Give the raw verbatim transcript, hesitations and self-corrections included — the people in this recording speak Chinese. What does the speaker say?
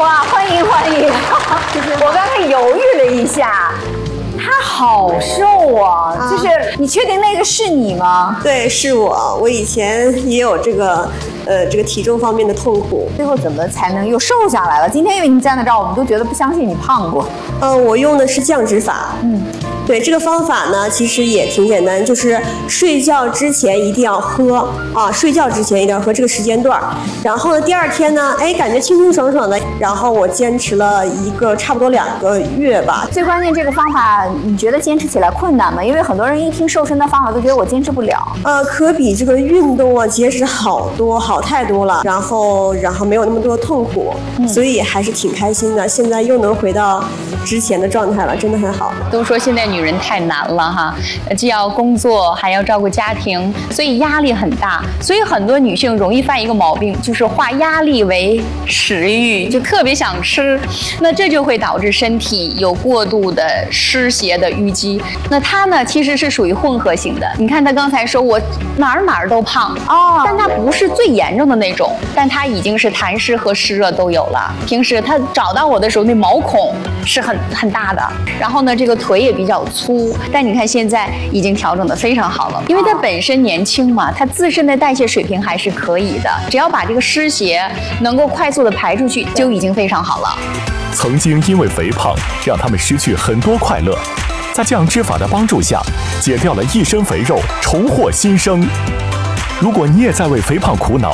哇，欢迎欢迎！我刚才犹豫了一下。他好瘦啊！啊就是你确定那个是你吗？ 对，是我。我以前也有这个，呃，这个体重方面的痛苦。 最后怎么才能又瘦下来了？今天因为你站在这儿，我们都觉得不相信你胖过。 呃，我用的是降脂法。嗯。对，这个方法呢，其实也挺简单，就是睡觉之前一定要喝啊，睡觉之前一定要喝这个时间段。然后呢，第二天呢，哎，感觉清清爽爽的。然后我坚持了一个差不多两个月吧。 最关键这个方法，你觉得坚持起来困难吗？因为很多人一听瘦身的方法都觉得我坚持不了。 呃，可比这个运动啊节食好多，好太多了。然后，然后没有那么多痛苦，嗯、所以还是挺开心的。现在又能回到之前的状态了，真的很好。 都说现在女人太难了哈，既要工作还要照顾家庭，所以压力很大。所以很多女性容易犯一个毛病，就是化压力为食欲，就特别想吃。那这就会导致身体有过度的湿邪的淤积。那她呢，其实是属于混合型的。你看她刚才说我哪儿哪儿都胖哦，但她不是最严重的那种，但她已经是痰湿和湿热都有了。平时她找到我的时候，那毛孔是很很大的，然后呢，这个腿也比较粗。但你看现在已经调整得非常好了，因为她本身年轻嘛，她自身的代谢水平还是可以的，只要把这个湿邪能够快速的排出去，就已经非常好了。 曾经因为肥胖让他们失去很多快乐，在降脂法的帮助下，减掉了一身肥肉，重获新生。如果你也在为肥胖苦恼，